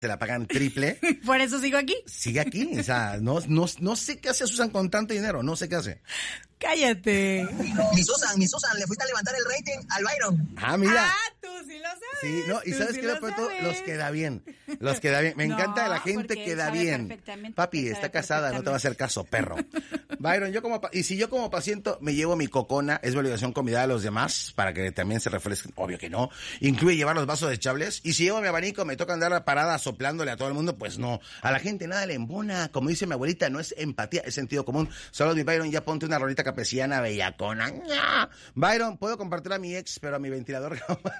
te la pagan triple. Por eso sigo aquí. Sigue aquí, o sea, no sé qué hace Susan con tanto dinero, no sé qué hace. Cállate. Mi Susan, le fuiste a levantar el rating al Byron. Ah, mira. Ah, tú sí lo sabes. Sí, no, y ¿sabes qué? Los queda bien. Los queda bien. Me encanta de la gente que da bien. Papi, está casada, no te va a hacer caso, perro. Byron, si yo como paciente me llevo mi cocona, es mi obligación convidar a los demás para que también se refresquen. Obvio que no. Incluye llevar los vasos desechables. Y si llevo mi abanico, me toca andar a parada soplándole a todo el mundo, pues no. A la gente nada le embona. Como dice mi abuelita, no es empatía, es sentido común. Solo mi Byron, ya ponte una rolita capesiana bellacona. Byron, puedo compartir a mi ex, pero a mi ventilador.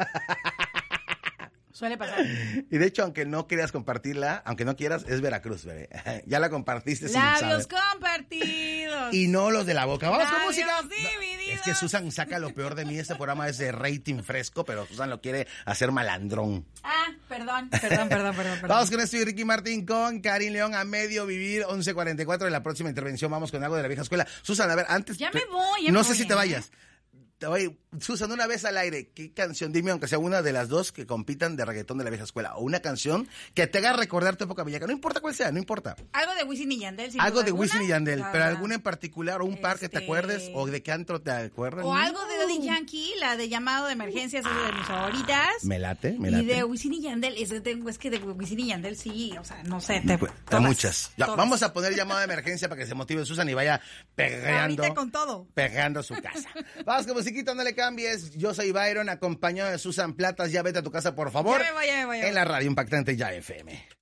Suele pasar. Y de hecho, aunque no quieras compartirla, aunque no quieras, es Veracruz, bebé. Ya la compartiste sin saber. Labios compartidos. Y no los de la boca. Vamos con música. Divididos. Es que Susan saca lo peor de mí. Este programa es de rating fresco, pero Susan lo quiere hacer malandrón. Perdón. Vamos con esto y Ricky Martín con Karin León a medio vivir, 11:44. En la próxima intervención vamos con algo de la vieja escuela. Susan, a ver, antes... Ya me voy. No sé si te vayas. Oye, Susan, una vez al aire, ¿qué canción? Dime, aunque sea una de las dos que compitan de reggaetón de la vieja escuela. O una canción que te haga recordar tu época bellaca. No importa cuál sea, no importa. Algo de Wisin y Yandel. Algo de Wisin y Yandel, pero alguna en particular, o un par que te acuerdes, o de qué antro te acuerdas. O algo de Daddy Yankee, la de Llamado de Emergencia, es una de mis favoritas. Me late. Y de Wisin y Yandel, es que de Wisin y Yandel sí, o sea, no sé. Hay muchas. Ya, vamos a poner Llamado de Emergencia para que se motive Susan y vaya pegando. Ahorita con todo. Pegando su casa. Vamos con musiquita, no le cambies. Yo soy Byron, acompañado de Susan Platas. Ya vete a tu casa, por favor. Ya me voy. En la radio impactante Ya FM.